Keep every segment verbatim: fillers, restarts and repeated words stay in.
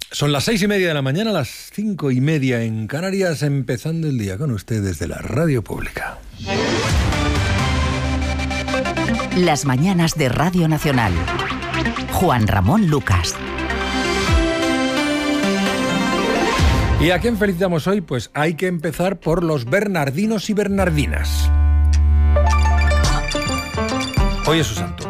Son las seis y media de la mañana, las cinco y media en Canarias, empezando el día con ustedes de la Radio Pública. Las mañanas de Radio Nacional. Juan Ramón Lucas. ¿Y a quién felicitamos hoy? Pues hay que empezar por los bernardinos y bernardinas. Hoy es su santo.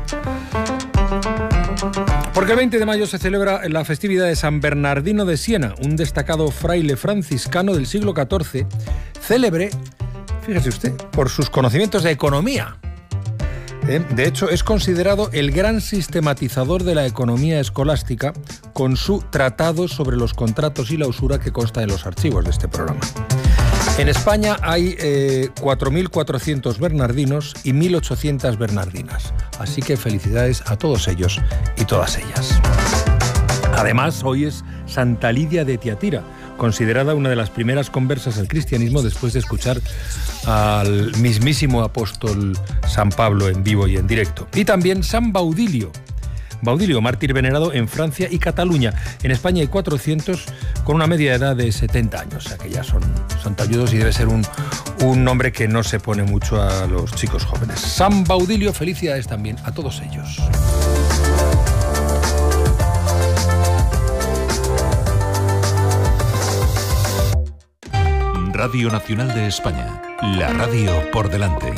Porque el veinte de mayo se celebra la festividad de San Bernardino de Siena, un destacado fraile franciscano del siglo catorce, célebre, fíjese usted, por sus conocimientos de economía. ¿Eh? De hecho, es considerado el gran sistematizador de la economía escolástica con su tratado sobre los contratos y la usura que consta en los archivos de este programa. En España hay eh, cuatro mil cuatrocientos bernardinos y mil ochocientas bernardinas. Así que felicidades a todos ellos y todas ellas. Además, hoy es Santa Lidia de Tiatira, considerada una de las primeras conversas al cristianismo después de escuchar al mismísimo apóstol San Pablo en vivo y en directo. Y también San Baudilio. Baudilio, mártir venerado en Francia y Cataluña. En España hay cuatrocientos con una media edad de setenta años, o sea que ya son, son talludos y debe ser un, un nombre que no se pone mucho a los chicos jóvenes. San Baudilio, felicidades también a todos ellos. Radio Nacional de España, la radio por delante.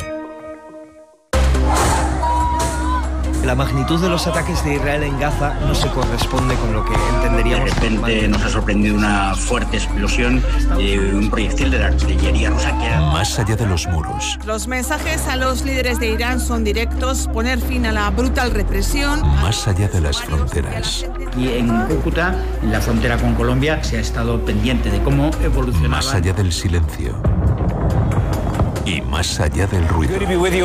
La magnitud de los ataques de Israel en Gaza no se corresponde con lo que entenderíamos. De repente nos ha sorprendido una fuerte explosión de un proyectil de la artillería rusa que era... Más allá de los muros. Los mensajes a los líderes de Irán son directos: poner fin a la brutal represión. Más allá de las fronteras. Y en Cúcuta, en la frontera con Colombia, se ha estado pendiente de cómo evolucionaba. Más allá del silencio. Y más allá del ruido.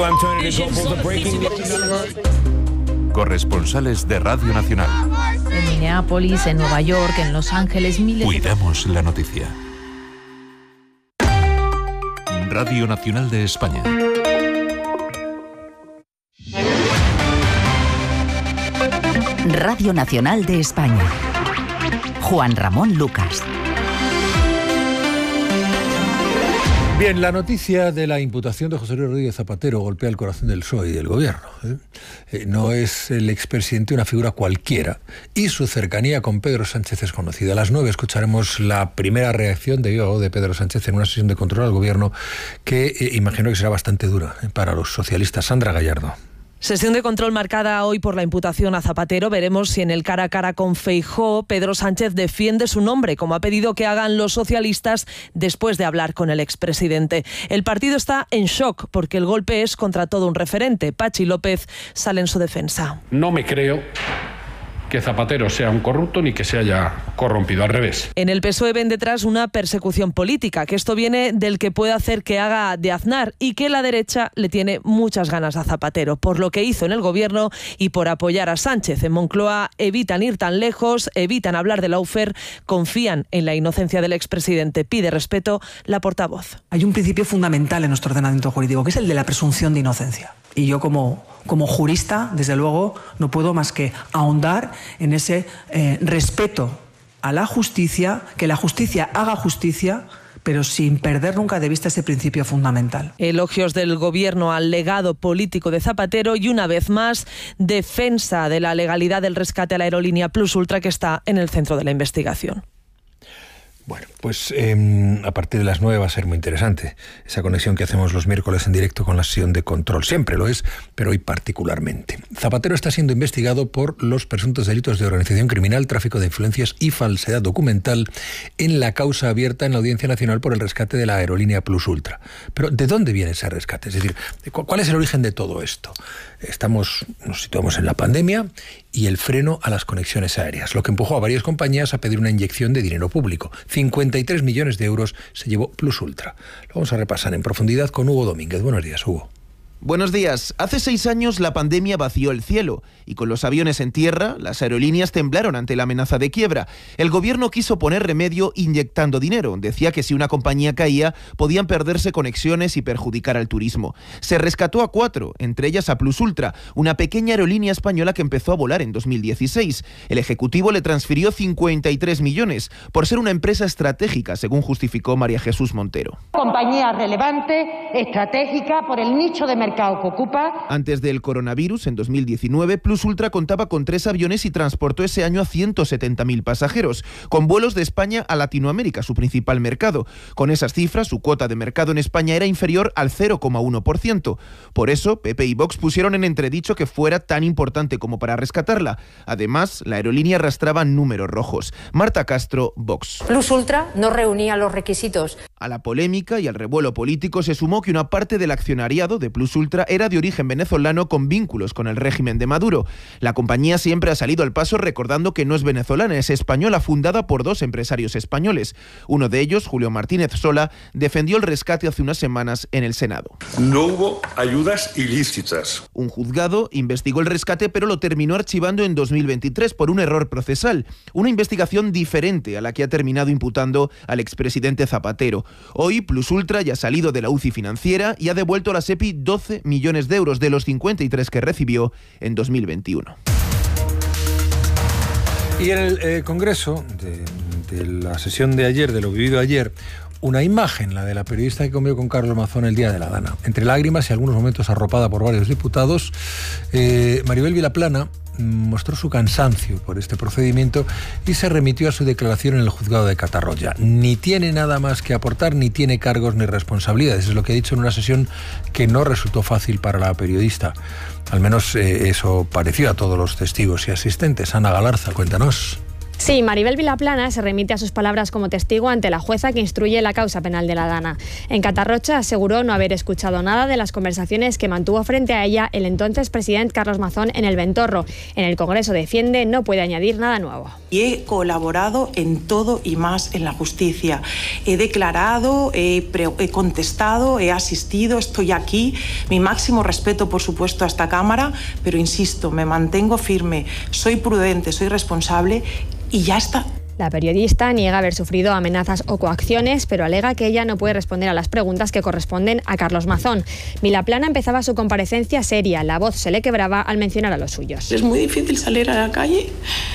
Corresponsales de Radio Nacional. En Minneapolis, en Nueva York, en Los Ángeles, miles... Cuidamos la noticia. Radio Nacional de España. Radio Nacional de España. Juan Ramón Lucas. Bien, la noticia de la imputación de José Luis Rodríguez Zapatero golpea el corazón del P S O E y del gobierno. ¿eh? Eh, no es el expresidente una figura cualquiera y su cercanía con Pedro Sánchez es conocida. A las nueve escucharemos la primera reacción de, de Pedro Sánchez en una sesión de control al gobierno que eh, imagino que será bastante dura eh, para los socialistas. Sandra Gallardo. Sesión de control marcada hoy por la imputación a Zapatero. Veremos si en el cara a cara con Feijóo, Pedro Sánchez defiende su nombre, como ha pedido que hagan los socialistas después de hablar con el expresidente. El partido está en shock porque el golpe es contra todo un referente. Pachi López sale en su defensa. No me creo que Zapatero sea un corrupto ni que se haya corrompido, al revés. En el P S O E ven detrás una persecución política, que esto viene del que puede hacer que haga de Aznar y que la derecha le tiene muchas ganas a Zapatero, por lo que hizo en el gobierno y por apoyar a Sánchez. En Moncloa evitan ir tan lejos, evitan hablar de Lawfare, confían en la inocencia del expresidente. Pide respeto la portavoz. Hay un principio fundamental en nuestro ordenamiento jurídico, que es el de la presunción de inocencia. Y yo como, como jurista, desde luego, no puedo más que ahondar en ese eh, respeto a la justicia, que la justicia haga justicia, pero sin perder nunca de vista ese principio fundamental. Elogios del gobierno al legado político de Zapatero y, una vez más, defensa de la legalidad del rescate a la aerolínea Plus Ultra, que está en el centro de la investigación. Bueno, pues eh, a partir de las nueve va a ser muy interesante esa conexión que hacemos los miércoles en directo con la sesión de control. Siempre lo es, pero hoy particularmente. Zapatero está siendo investigado por los presuntos delitos de organización criminal, tráfico de influencias y falsedad documental en la causa abierta en la Audiencia Nacional por el rescate de la aerolínea Plus Ultra. Pero ¿de dónde viene ese rescate? Es decir, ¿cuál es el origen de todo esto? Estamos, nos situamos en la pandemia y el freno a las conexiones aéreas, lo que empujó a varias compañías a pedir una inyección de dinero público. cincuenta y tres millones de euros se llevó Plus Ultra. Lo vamos a repasar en profundidad con Hugo Domínguez. Buenos días, Hugo. Buenos días. Hace seis años la pandemia vació el cielo y con los aviones en tierra, las aerolíneas temblaron ante la amenaza de quiebra. El gobierno quiso poner remedio inyectando dinero. Decía que si una compañía caía, podían perderse conexiones y perjudicar al turismo. Se rescató a cuatro, entre ellas a Plus Ultra, una pequeña aerolínea española que empezó a volar en dos mil dieciséis. El Ejecutivo le transfirió cincuenta y tres millones por ser una empresa estratégica, según justificó María Jesús Montero. Compañía relevante, estratégica, por el nicho de mercado que ocupa. Antes del coronavirus, en dos mil diecinueve, Plus Ultra contaba con tres aviones y transportó ese año a ciento setenta mil pasajeros, con vuelos de España a Latinoamérica, su principal mercado. Con esas cifras, su cuota de mercado en España era inferior al cero coma uno por ciento. Por eso, P P y Vox pusieron en entredicho que fuera tan importante como para rescatarla. Además, la aerolínea arrastraba números rojos. Marta Castro, Vox. Plus Ultra no reunía los requisitos. A la polémica y al revuelo político se sumó que una parte del accionariado de Plus Ultra era de origen venezolano con vínculos con el régimen de Maduro. La compañía siempre ha salido al paso recordando que no es venezolana, es española, fundada por dos empresarios españoles. Uno de ellos, Julio Martínez Sola, defendió el rescate hace unas semanas en el Senado. No hubo ayudas ilícitas. Un juzgado investigó el rescate, pero lo terminó archivando en dos mil veintitrés por un error procesal. Una investigación diferente a la que ha terminado imputando al expresidente Zapatero. Hoy, Plus Ultra ya ha salido de la U C I financiera y ha devuelto a la SEPI doce millones de euros de los cincuenta y tres que recibió en dos mil veintiuno. Y en el eh, Congreso, de, de la sesión de ayer, de lo vivido ayer, una imagen, la de la periodista que comió con Carlos Mazón el día de la Dana. Entre lágrimas y algunos momentos arropada por varios diputados, eh, Maribel Vilaplana mostró su cansancio por este procedimiento y se remitió a su declaración en el juzgado de Catarroja. Ni tiene nada más que aportar, ni tiene cargos ni responsabilidades. Es lo que ha dicho en una sesión que no resultó fácil para la periodista. Al menos eh, eso pareció a todos los testigos y asistentes. Ana Galarza, cuéntanos. Sí, Maribel Vilaplana se remite a sus palabras como testigo ante la jueza que instruye la causa penal de la Dana. En Catarroja aseguró no haber escuchado nada de las conversaciones que mantuvo frente a ella el entonces presidente Carlos Mazón en el Ventorro. En el Congreso defiende no puede añadir nada nuevo. Y he colaborado en todo y más en la justicia. He declarado, he, pre- he contestado, he asistido, estoy aquí. Mi máximo respeto, por supuesto, a esta Cámara, pero insisto, me mantengo firme, soy prudente, soy responsable. Y ya está. La periodista niega haber sufrido amenazas o coacciones, pero alega que ella no puede responder a las preguntas que corresponden a Carlos Mazón. Vilaplana empezaba su comparecencia seria, la voz se le quebraba al mencionar a los suyos. Es muy difícil salir a la calle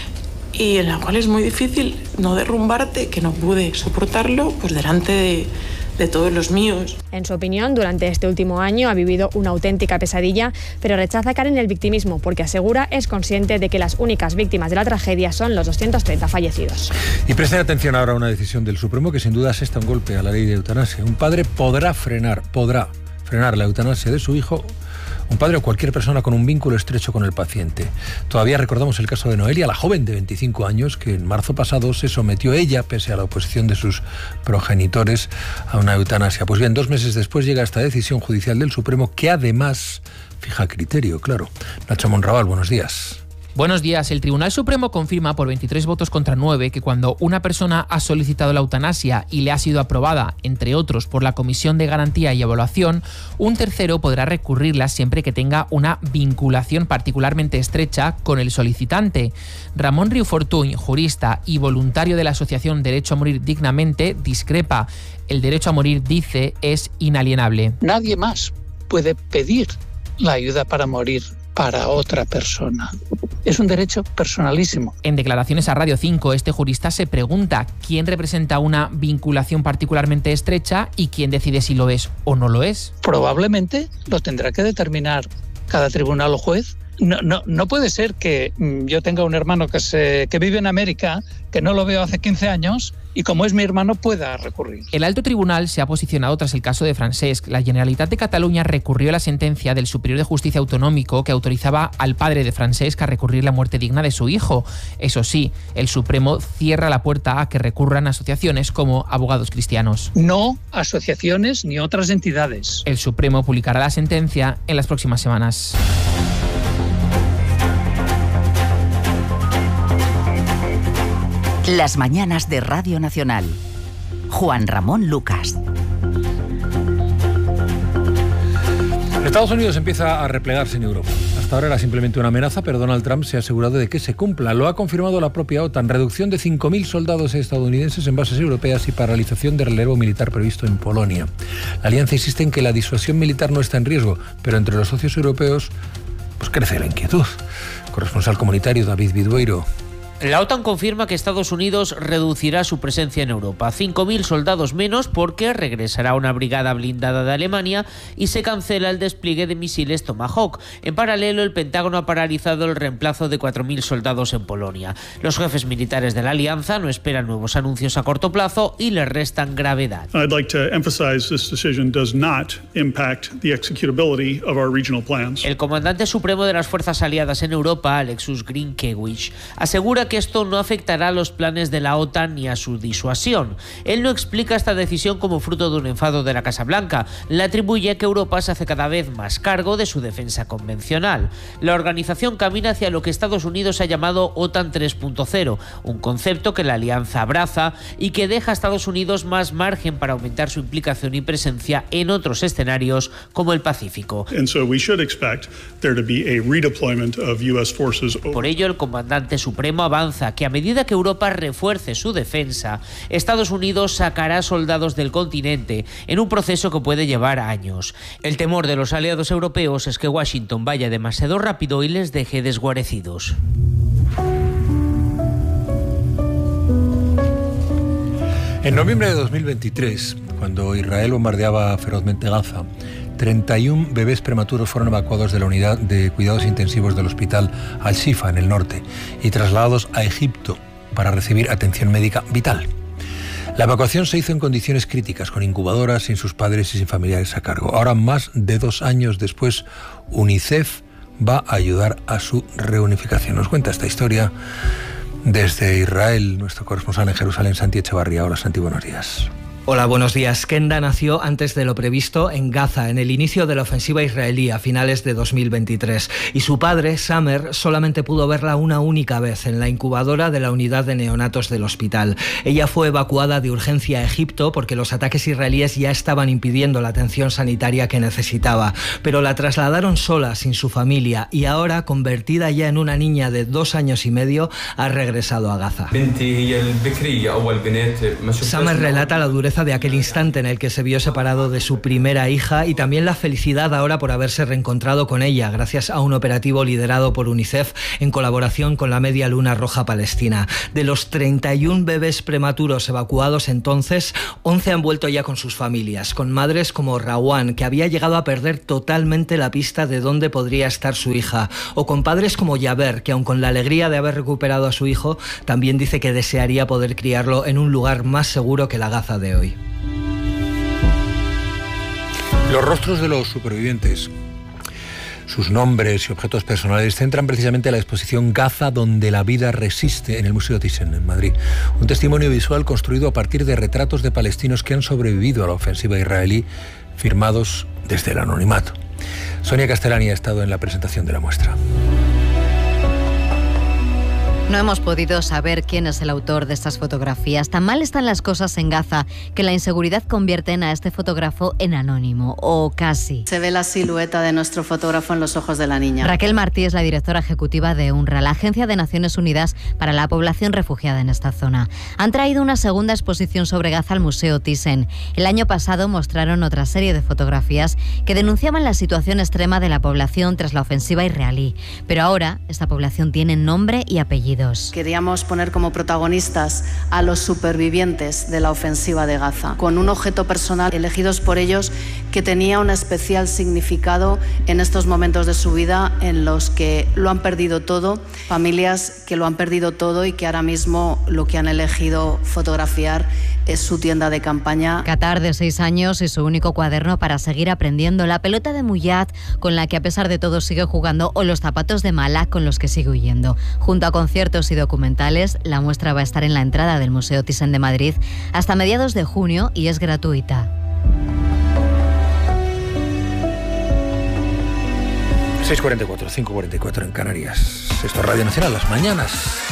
y en la cual es muy difícil no derrumbarte, que no pude soportarlo pues delante de... de todos los míos. En su opinión, durante este último año ha vivido una auténtica pesadilla, pero rechaza caer en el victimismo porque asegura es consciente de que las únicas víctimas de la tragedia son los doscientos treinta fallecidos. Y presten atención ahora a una decisión del Supremo que sin duda asesta un golpe a la ley de eutanasia. Un padre podrá frenar, podrá frenar la eutanasia de su hijo, un padre o cualquier persona con un vínculo estrecho con el paciente. Todavía recordamos el caso de Noelia, la joven de veinticinco años, que en marzo pasado se sometió ella, pese a la oposición de sus progenitores, a una eutanasia. Pues bien, dos meses después llega esta decisión judicial del Supremo que además fija criterio, claro. Nacho Monraval, buenos días. Buenos días. El Tribunal Supremo confirma por veintitrés votos contra nueve que cuando una persona ha solicitado la eutanasia y le ha sido aprobada, entre otros, por la Comisión de Garantía y Evaluación, un tercero podrá recurrirla siempre que tenga una vinculación particularmente estrecha con el solicitante. Ramón Riu Fortuny, jurista y voluntario de la Asociación Derecho a Morir Dignamente, discrepa. El derecho a morir, dice, es inalienable. Nadie más puede pedir la ayuda para morir para otra persona. Es un derecho personalísimo. En declaraciones a Radio cinco, este jurista se pregunta quién representa una vinculación particularmente estrecha y quién decide si lo es o no lo es. Probablemente lo tendrá que determinar cada tribunal o juez. No, no, no puede ser que mm, yo tenga un hermano que, se, que vive en América, que no lo veo hace quince años, y como es mi hermano pueda recurrir. El alto tribunal se ha posicionado tras el caso de Francesc. La Generalitat de Cataluña recurrió a la sentencia del Superior de Justicia Autonómico que autorizaba al padre de Francesc a recurrir la muerte digna de su hijo. Eso sí, el Supremo cierra la puerta a que recurran asociaciones como Abogados Cristianos. No asociaciones ni otras entidades. El Supremo publicará la sentencia en las próximas semanas. Las mañanas de Radio Nacional. Juan Ramón Lucas. Estados Unidos empieza a replegarse en Europa. Hasta ahora era simplemente una amenaza, pero Donald Trump se ha asegurado de que se cumpla. Lo ha confirmado la propia OTAN. Reducción de cinco mil soldados estadounidenses en bases europeas y paralización del relevo militar previsto en Polonia. La alianza insiste en que la disuasión militar no está en riesgo, pero entre los socios europeos pues crece la inquietud. Corresponsal comunitario David Vidueiro. La OTAN confirma que Estados Unidos reducirá su presencia en Europa. cinco mil soldados menos porque regresará una brigada blindada de Alemania y se cancela el despliegue de misiles Tomahawk. En paralelo, el Pentágono ha paralizado el reemplazo de cuatro mil soldados en Polonia. Los jefes militares de la alianza no esperan nuevos anuncios a corto plazo y les restan gravedad. I'd like to emphasize this decision does not impact the executability of our regional plans. El comandante supremo de las fuerzas aliadas en Europa, Alexus Grynkewicz, asegura que esto no afectará a los planes de la OTAN ni a su disuasión. Él no explica esta decisión como fruto de un enfado de la Casa Blanca. Le atribuye a que Europa se hace cada vez más cargo de su defensa convencional. La organización camina hacia lo que Estados Unidos ha llamado OTAN tres punto cero, un concepto que la alianza abraza y que deja a Estados Unidos más margen para aumentar su implicación y presencia en otros escenarios como el Pacífico. And so we should expect there to be a redeployment of U S forces. Por ello, el comandante supremo avanza que a medida que Europa refuerce su defensa, Estados Unidos sacará soldados del continente en un proceso que puede llevar años. El temor de los aliados europeos es que Washington vaya demasiado rápido y les deje desguarecidos. En noviembre de dos mil veintitrés, cuando Israel bombardeaba ferozmente Gaza, treinta y un bebés prematuros fueron evacuados de la unidad de cuidados intensivos del hospital Al-Shifa en el norte y trasladados a Egipto para recibir atención médica vital. La evacuación se hizo en condiciones críticas, con incubadoras, sin sus padres y sin familiares a cargo. Ahora, más de dos años después, UNICEF va a ayudar a su reunificación. Nos cuenta esta historia desde Israel nuestro corresponsal en Jerusalén, Santi Echevarría. Hola, Santi, buenos días. Hola, buenos días. Kenda nació antes de lo previsto en Gaza, en el inicio de la ofensiva israelí a finales de dos mil veintitrés. Y su padre, Samer, solamente pudo verla una única vez en la incubadora de la unidad de neonatos del hospital. Ella fue evacuada de urgencia a Egipto porque los ataques israelíes ya estaban impidiendo la atención sanitaria que necesitaba. Pero la trasladaron sola, sin su familia, y ahora, convertida ya en una niña de dos años y medio, ha regresado a Gaza. Samer relata la dureza de aquel instante en el que se vio separado de su primera hija y también la felicidad ahora por haberse reencontrado con ella gracias a un operativo liderado por UNICEF en colaboración con la Media Luna Roja Palestina. De los treinta y un bebés prematuros evacuados entonces, once han vuelto ya con sus familias, con madres como Rawan, que había llegado a perder totalmente la pista de dónde podría estar su hija, o con padres como Yaber, que aun con la alegría de haber recuperado a su hijo, también dice que desearía poder criarlo en un lugar más seguro que la Gaza de hoy. Los rostros de los supervivientes, sus nombres y objetos personales centran precisamente la exposición Gaza donde la vida resiste en el Museo Thyssen, en Madrid. Un testimonio visual construido a partir de retratos de palestinos que han sobrevivido a la ofensiva israelí, firmados desde el anonimato. Sonia Castellani ha estado en la presentación de la muestra. No hemos podido saber quién es el autor de estas fotografías. Tan mal están las cosas en Gaza que la inseguridad convierten a este fotógrafo en anónimo, o casi. Se ve la silueta de nuestro fotógrafo en los ojos de la niña. Raquel Martí es la directora ejecutiva de UNRWA, la Agencia de Naciones Unidas para la Población Refugiada en esta zona. Han traído una segunda exposición sobre Gaza al Museo Thyssen. El año pasado mostraron otra serie de fotografías que denunciaban la situación extrema de la población tras la ofensiva israelí. Pero ahora esta población tiene nombre y apellido. Queríamos poner como protagonistas a los supervivientes de la ofensiva de Gaza, con un objeto personal elegidos por ellos que tenía un especial significado en estos momentos de su vida en los que lo han perdido todo, familias que lo han perdido todo y que ahora mismo lo que han elegido fotografiar es su tienda de campaña. Qatar, de seis años, y su único cuaderno para seguir aprendiendo, la pelota de Muyad, con la que a pesar de todo sigue jugando, o los zapatos de Malak, con los que sigue huyendo. Junto a conciertos y documentales, la muestra va a estar en la entrada del Museo Thyssen de Madrid hasta mediados de junio y es gratuita. seis cuarenta y cuatro, cinco cuarenta y cuatro en Canarias. Esto es Radio Nacional, las mañanas.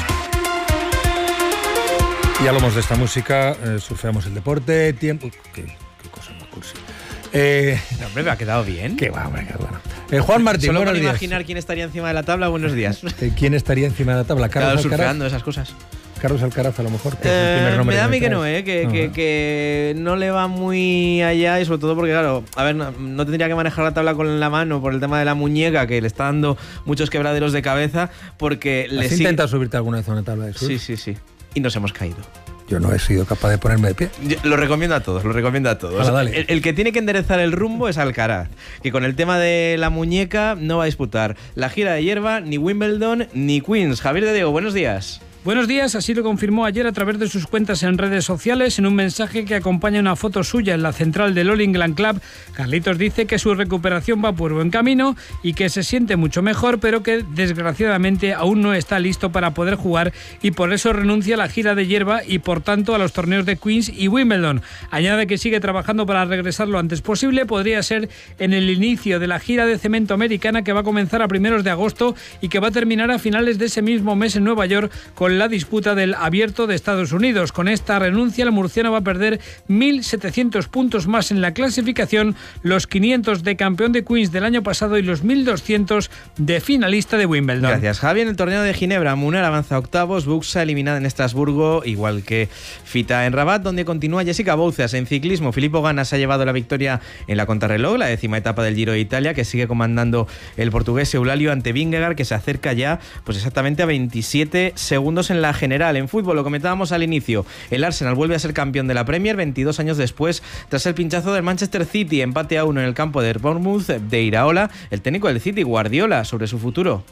Y hablamos de esta música, eh, surfeamos el deporte, tiempo... ¿Qué, qué cosa más cursi? Eh, no, hombre, me ha quedado bien. Qué va, hombre, qué bueno. Eh, Juan Martín, Solo buenos para días. imaginar quién estaría encima de la tabla, buenos días. Eh, ¿Quién estaría encima de la tabla? Claro, Carlos Alcaraz. surfeando esas cosas. Carlos Alcaraz, a lo mejor. Que es el Eh, primer nombre me da a mí que traes. no, eh, que, No, que, ¿no? que no le va muy allá y sobre todo porque, claro, a ver, no, no tendría que manejar la tabla con la mano por el tema de la muñeca, que le está dando muchos quebraderos de cabeza, porque le ¿Has sigue... intentado subirte alguna vez a una tabla de surf? Sí, sí, sí. Y nos hemos caído. Yo no he sido capaz de ponerme de pie. Yo lo recomiendo a todos, lo recomiendo a todos. Hala, dale. El, el que tiene que enderezar el rumbo es Alcaraz, que con el tema de la muñeca no va a disputar la gira de hierba, ni Wimbledon, ni Queens. Javier de Diego, buenos días. Buenos días, así lo confirmó ayer a través de sus cuentas en redes sociales en un mensaje que acompaña una foto suya en la central del All England Club. Carlitos dice que su recuperación va por buen camino y que se siente mucho mejor, pero que desgraciadamente aún no está listo para poder jugar y por eso renuncia a la gira de hierba y por tanto a los torneos de Queens y Wimbledon. Añade que sigue trabajando para regresar lo antes posible, podría ser en el inicio de la gira de cemento americana que va a comenzar a primeros de agosto y que va a terminar a finales de ese mismo mes en Nueva York con la disputa del Abierto de Estados Unidos. Con esta renuncia, el murciano va a perder mil setecientos puntos más en la clasificación, los quinientos de campeón de Queens del año pasado y los mil doscientos de finalista de Wimbledon. Gracias, Javi. En el torneo de Ginebra, Munar avanza a octavos, Buxa eliminada en Estrasburgo, igual que Fita en Rabat, donde continúa Jessica Bouzas. En ciclismo, Filippo Ganna se ha llevado la victoria en la contrarreloj, la décima etapa del Giro de Italia, que sigue comandando el portugués Eulalio ante Vingegaard, que se acerca ya pues exactamente a veintisiete segundos en la general. En fútbol, lo comentábamos al inicio, el Arsenal vuelve a ser campeón de la Premier veintidós años después, tras el pinchazo del Manchester City, empate a uno en el campo de Bournemouth de Iraola. El técnico del City, Guardiola, sobre su futuro.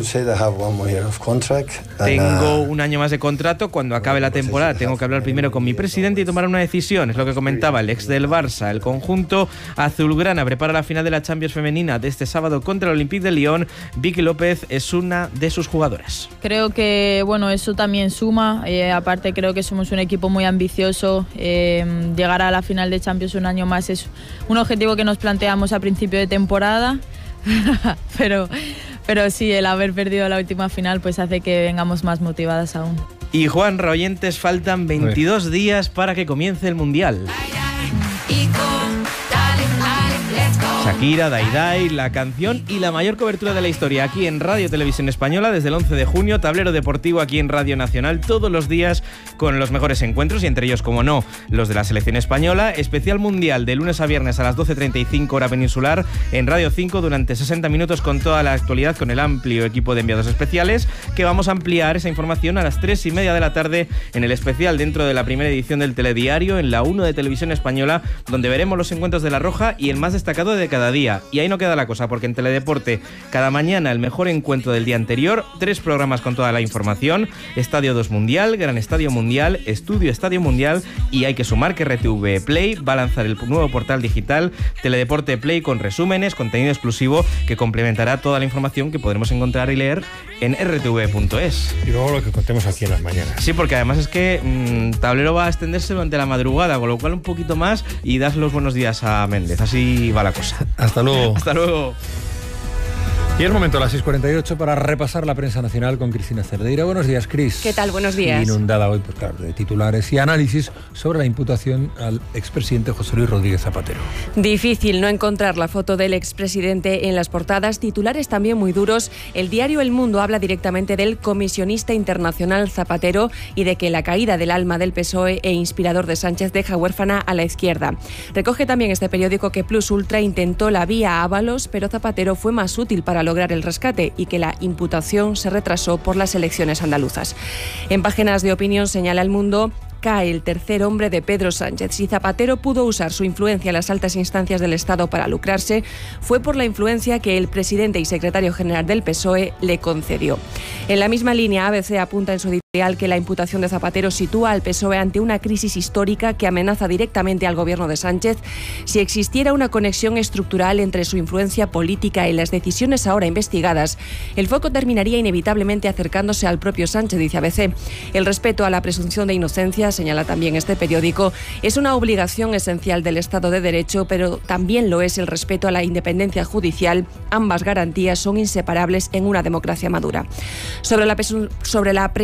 Tengo un año más de contrato, cuando acabe la temporada tengo que hablar primero con mi presidente y tomar una decisión, es lo que comentaba el ex del Barça. El conjunto azulgrana prepara la final de la Champions femenina de este sábado contra el Olympique de Lyon. Vicky López es una de sus jugadoras. Creo que bueno, eso también suma, eh, aparte creo que somos un equipo muy ambicioso, eh, llegar a la final de Champions un año más es un objetivo que nos planteamos a principio de temporada, pero... Pero sí, el haber perdido la última final pues hace que vengamos más motivadas aún. Y Juan, oyentes, faltan veintidós días para que comience el Mundial. Shakira, Dai Dai, la canción y la mayor cobertura de la historia aquí en Radio Televisión Española desde el once de junio, tablero deportivo aquí en Radio Nacional todos los días con los mejores encuentros y entre ellos, como no, los de la selección española, especial mundial de lunes a viernes a las doce treinta y cinco hora peninsular en Radio cinco durante sesenta minutos con toda la actualidad con el amplio equipo de enviados especiales, que vamos a ampliar esa información a las tres y media de la tarde en el especial dentro de la primera edición del Telediario en la uno de Televisión Española, donde veremos los encuentros de La Roja y el más destacado de cada día. Y ahí no queda la cosa, porque en Teledeporte cada mañana el mejor encuentro del día anterior, tres programas con toda la información, Estadio dos Mundial, Gran Estadio Mundial, Estudio Estadio Mundial, y hay que sumar que R T V Play va a lanzar el nuevo portal digital Teledeporte Play con resúmenes, contenido exclusivo que complementará toda la información que podremos encontrar y leer en r t v punto es. Y luego lo que contemos aquí en las mañanas. Sí, porque además es que mmm, Tablero va a extenderse durante la madrugada, con lo cual un poquito más y das los buenos días a Méndez. Así va la cosa. Hasta luego. Hasta luego. Y es momento a las seis cuarenta y ocho para repasar la prensa nacional con Cristina Cerdeira. Buenos días, Cris. ¿Qué tal? Buenos días. Inundada hoy, pues claro, de titulares y análisis sobre la imputación al expresidente José Luis Rodríguez Zapatero. Difícil no encontrar la foto del expresidente en las portadas, titulares también muy duros. El diario El Mundo habla directamente del comisionista internacional Zapatero y de que la caída del alma del P S O E e inspirador de Sánchez deja huérfana a la izquierda. Recoge también este periódico que Plus Ultra intentó la vía Ábalos, pero Zapatero fue más útil para lograr el rescate y que la imputación se retrasó por las elecciones andaluzas. En páginas de opinión señala El Mundo: cae el tercer hombre de Pedro Sánchez. Si Zapatero pudo usar su influencia en las altas instancias del Estado para lucrarse, fue por la influencia que el presidente y secretario general del P S O E le concedió. En la misma línea, A B C apunta en su editorial que la imputación de Zapatero sitúa al P S O E ante una crisis histórica que amenaza directamente al gobierno de Sánchez. Si existiera una conexión estructural entre su influencia política y las decisiones ahora investigadas, el foco terminaría inevitablemente acercándose al propio Sánchez, dice A B C. El respeto a la presunción de inocencia, señala también este periódico, es una obligación esencial del Estado de Derecho, pero también lo es el respeto a la independencia judicial. Ambas garantías son inseparables en una democracia madura. Sobre la, presun- sobre la presunción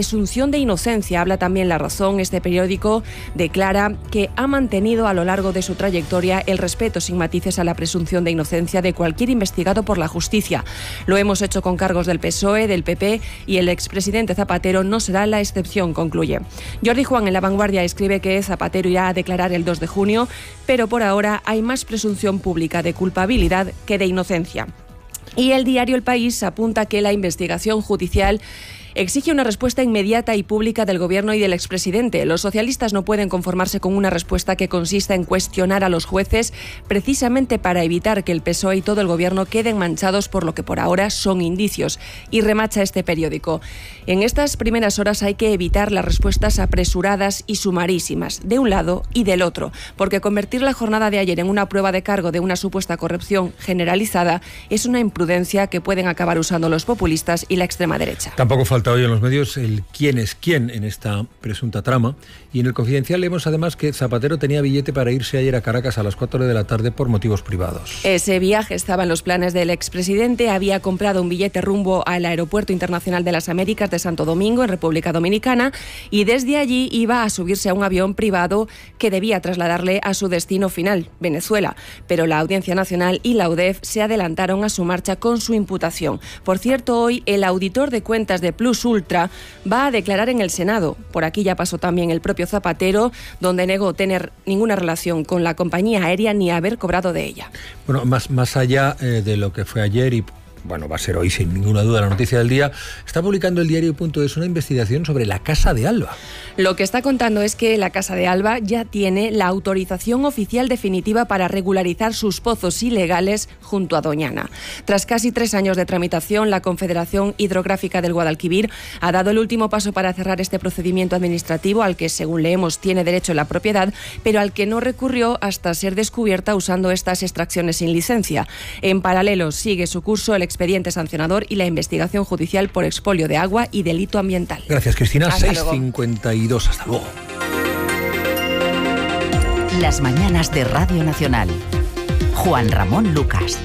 presunción de inocencia. Habla también La Razón. Este periódico declara que ha mantenido a lo largo de su trayectoria el respeto sin matices a la presunción de inocencia de cualquier investigado por la justicia. Lo hemos hecho con cargos del P S O E, del P P y el expresidente Zapatero no será la excepción, concluye. Jordi Juan en La Vanguardia escribe que Zapatero irá a declarar el dos de junio, pero por ahora hay más presunción pública de culpabilidad que de inocencia. Y el diario El País apunta que la investigación judicial exige una respuesta inmediata y pública del Gobierno y del expresidente. Los socialistas no pueden conformarse con una respuesta que consista en cuestionar a los jueces precisamente para evitar que el P S O E y todo el Gobierno queden manchados por lo que por ahora son indicios. Y remacha este periódico: en estas primeras horas hay que evitar las respuestas apresuradas y sumarísimas, de un lado y del otro, porque convertir la jornada de ayer en una prueba de cargo de una supuesta corrupción generalizada es una imprudencia que pueden acabar usando los populistas y la extrema derecha. Tampoco falta hoy en los medios el quién es quién en esta presunta trama, y en El Confidencial leemos además que Zapatero tenía billete para irse ayer a Caracas a las cuatro de la tarde por motivos privados. Ese viaje estaba en los planes del expresidente. Había comprado un billete rumbo al Aeropuerto Internacional de las Américas de Santo Domingo, en República Dominicana, y desde allí iba a subirse a un avión privado que debía trasladarle a su destino final, Venezuela. Pero la Audiencia Nacional y la U D E F se adelantaron a su marcha con su imputación. Por cierto, hoy el auditor de cuentas de Plus Ultra va a declarar en el Senado. Por aquí ya pasó también el propio Zapatero, donde negó tener ninguna relación con la compañía aérea ni haber cobrado de ella. Bueno, más, más allá eh, de lo que fue ayer y bueno, va a ser hoy sin ninguna duda la noticia del día, está publicando el diario.es una investigación sobre la Casa de Alba. Lo que está contando es que la Casa de Alba ya tiene la autorización oficial definitiva para regularizar sus pozos ilegales junto a Doñana. Tras casi tres años de tramitación, la Confederación Hidrográfica del Guadalquivir ha dado el último paso para cerrar este procedimiento administrativo al que, según leemos, tiene derecho la propiedad, pero al que no recurrió hasta ser descubierta usando estas extracciones sin licencia. En paralelo, sigue su curso el expediente sancionador y la investigación judicial por expolio de agua y delito ambiental. Gracias, Cristina. seis cincuenta y dos. Hasta luego. Las mañanas de Radio Nacional. Juan Ramón Lucas.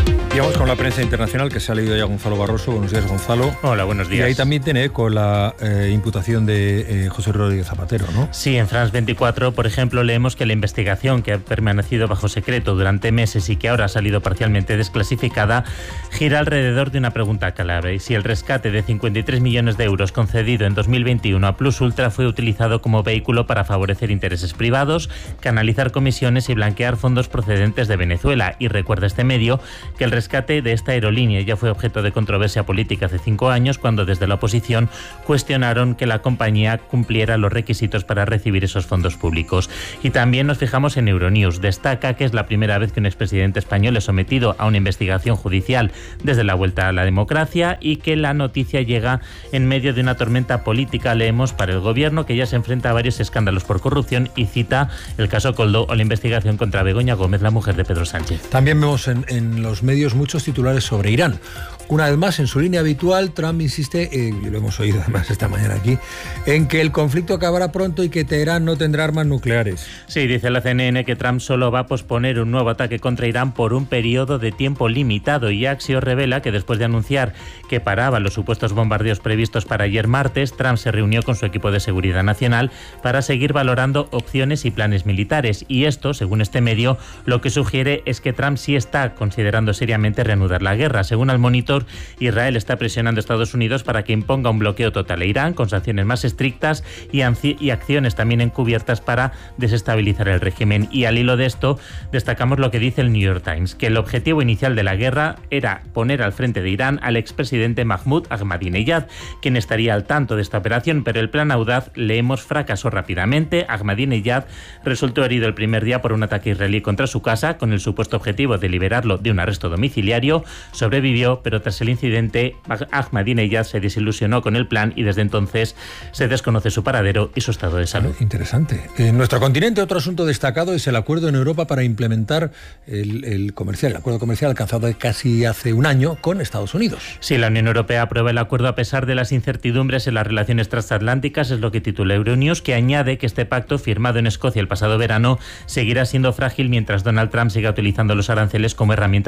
Y vamos con la prensa internacional, que se ha leído ya Gonzalo Barroso. Buenos días, Gonzalo. Hola, buenos días. Y ahí también tiene eco la eh, imputación de eh, José Rodríguez Zapatero, ¿no? Sí, en France veinticuatro, por ejemplo, leemos que la investigación, que ha permanecido bajo secreto durante meses y que ahora ha salido parcialmente desclasificada, gira alrededor de una pregunta clave: y si el rescate de cincuenta y tres millones de euros concedido en dos mil veintiuno a Plus Ultra fue utilizado como vehículo para favorecer intereses privados, canalizar comisiones y blanquear fondos procedentes de Venezuela. Y recuerda este medio que el rescate de esta aerolínea ya fue objeto de controversia política hace cinco años, cuando desde la oposición cuestionaron que la compañía cumpliera los requisitos para recibir esos fondos públicos. Y también nos fijamos en Euronews. Destaca que es la primera vez que un expresidente español es sometido a una investigación judicial desde la vuelta a la democracia, y que la noticia llega en medio de una tormenta política, leemos, para el gobierno, que ya se enfrenta a varios escándalos por corrupción, y cita el caso Coldo o la investigación contra Begoña Gómez, la mujer de Pedro Sánchez. También vemos en, en los medios muchos titulares sobre Irán. Una vez más, en su línea habitual, Trump insiste, eh, y lo hemos oído además esta mañana aquí, en que el conflicto acabará pronto y que Teherán no tendrá armas nucleares. Sí, dice la C N N que Trump solo va a posponer un nuevo ataque contra Irán por un periodo de tiempo limitado, y Axios revela que después de anunciar que paraba los supuestos bombardeos previstos para ayer martes, Trump se reunió con su equipo de seguridad nacional para seguir valorando opciones y planes militares. Y esto, según este medio, lo que sugiere es que Trump sí está considerando seriamente reanudar la guerra. Según el Monitor, Israel está presionando a Estados Unidos para que imponga un bloqueo total a Irán, con sanciones más estrictas y, y acciones también encubiertas para desestabilizar el régimen. Y al hilo de esto, destacamos lo que dice el New York Times, que el objetivo inicial de la guerra era poner al frente de Irán al expresidente Mahmoud Ahmadinejad, quien estaría al tanto de esta operación, pero el plan audaz, leemos, fracasó rápidamente. Ahmadinejad resultó herido el primer día por un ataque israelí contra su casa, con el supuesto objetivo de liberarlo de un arresto domiciliario. Sobrevivió, pero tras el incidente, Ahmadinejad se desilusionó con el plan y desde entonces se desconoce su paradero y su estado de salud. Ah, interesante. En nuestro continente, otro asunto destacado es el acuerdo en Europa para implementar el, el comercial, el acuerdo comercial alcanzado casi hace un año con Estados Unidos. Sí, la Unión Europea aprueba el acuerdo a pesar de las incertidumbres en las relaciones transatlánticas, es lo que titula Euronews, que añade que este pacto, firmado en Escocia el pasado verano, seguirá siendo frágil mientras Donald Trump siga utilizando los aranceles como herramienta de presión.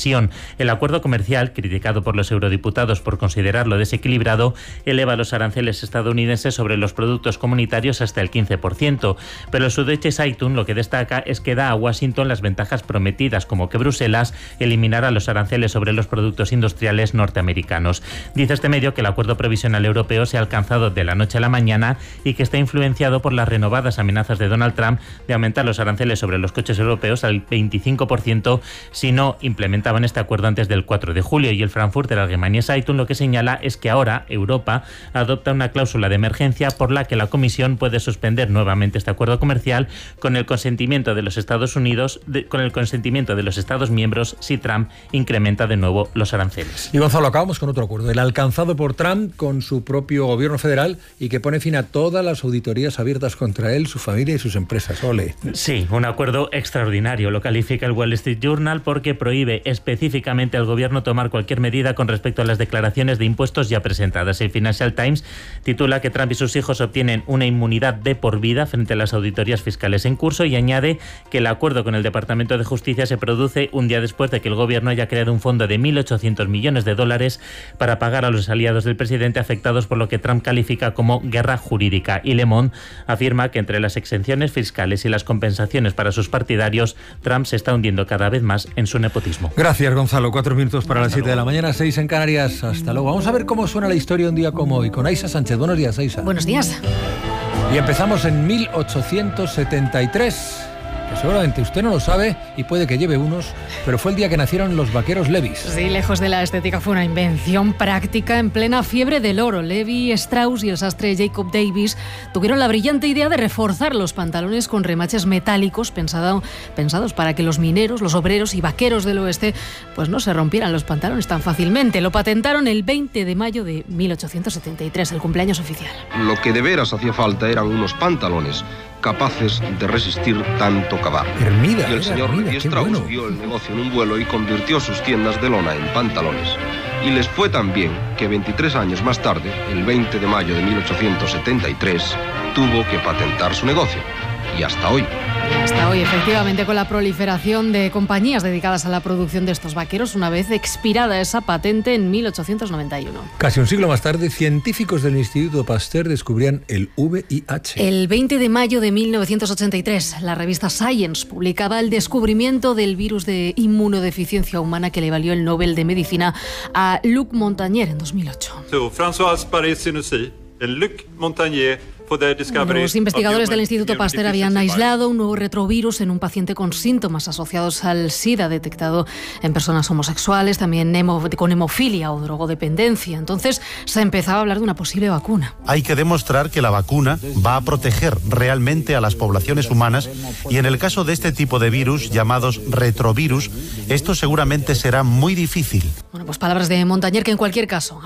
decisión. El acuerdo comercial, criticado por los eurodiputados por considerarlo desequilibrado, eleva los aranceles estadounidenses sobre los productos comunitarios hasta el quince por ciento. Pero el Süddeutsche Zeitung lo que destaca es que da a Washington las ventajas prometidas, como que Bruselas eliminará los aranceles sobre los productos industriales norteamericanos. Dice este medio que el acuerdo provisional europeo se ha alcanzado de la noche a la mañana y que está influenciado por las renovadas amenazas de Donald Trump de aumentar los aranceles sobre los coches europeos al veinticinco por ciento si no implementaban este acuerdo antes del cuatro de julio. Y el Frankfurter Allgemeine Zeitung lo que señala es que ahora Europa adopta una cláusula de emergencia por la que la Comisión puede suspender nuevamente este acuerdo comercial con el consentimiento de los Estados Unidos, de, con el consentimiento de los Estados miembros si Trump incrementa de nuevo los aranceles. Y Gonzalo, acabamos con otro acuerdo, el alcanzado por Trump con su propio gobierno federal y que pone fin a todas las auditorías abiertas contra él, su familia y sus empresas. Ole. Sí, un acuerdo extraordinario, lo califica el Wall Street Journal, porque prohíbe específicamente al gobierno tomar cualquier medida con respecto a las declaraciones de impuestos ya presentadas. El Financial Times titula que Trump y sus hijos obtienen una inmunidad de por vida frente a las auditorías fiscales en curso y añade que el acuerdo con el Departamento de Justicia se produce un día después de que el gobierno haya creado un fondo de mil ochocientos millones de dólares para pagar a los aliados del presidente afectados por lo que Trump califica como guerra jurídica. Y Le Monde afirma que entre las exenciones fiscales y las compensaciones para sus partidarios, Trump se está hundiendo cada vez más en su nepotismo. Gracias, Gonzalo. Cuatro minutos para las siete de la mañana, seis en Canarias. Hasta luego. Vamos a ver cómo suena la historia un día como hoy con Aisa Sánchez. Buenos días, Aisa. Buenos días. Y empezamos en mil ochocientos setenta y tres. Que seguramente usted no lo sabe y puede que lleve unos, pero fue el día que nacieron los vaqueros Levis. Sí, lejos de la estética fue una invención práctica en plena fiebre del oro. Levi Strauss y el sastre Jacob Davis tuvieron la brillante idea de reforzar los pantalones con remaches metálicos pensado, pensados para que los mineros, los obreros y vaqueros del oeste pues no se rompieran los pantalones tan fácilmente. Lo patentaron el veinte de mayo de mil ochocientos setenta y tres, el cumpleaños oficial. Lo que de veras hacía falta eran unos pantalones capaces de resistir tanto cavar. Hermida, y el señor Hermida, Levi Strauss bueno. vio el negocio en un vuelo y convirtió sus tiendas de lona en pantalones. Y les fue tan bien que veintitrés años más tarde, el veinte de mayo de mil ochocientos setenta y tres, tuvo que patentar su negocio. Y hasta hoy. Hasta hoy, efectivamente, con la proliferación de compañías dedicadas a la producción de estos vaqueros, una vez expirada esa patente en mil ochocientos noventa y uno. Casi un siglo más tarde, científicos del Instituto Pasteur descubrían el V I H. El veinte de mayo de mil novecientos ochenta y tres, la revista Science publicaba el descubrimiento del virus de inmunodeficiencia humana que le valió el Nobel de Medicina a Luc Montagnier en dos mil ocho. So, François Paris-Sinussi y Luc Montagnier. Los investigadores del Instituto Pasteur habían aislado un nuevo retrovirus en un paciente con síntomas asociados al SIDA detectado en personas homosexuales, también hemo, con hemofilia o drogodependencia. Entonces se empezaba a hablar de una posible vacuna. Hay que demostrar que la vacuna va a proteger realmente a las poblaciones humanas y en el caso de este tipo de virus llamados retrovirus, esto seguramente será muy difícil. Bueno, pues palabras de Montagnier que en cualquier caso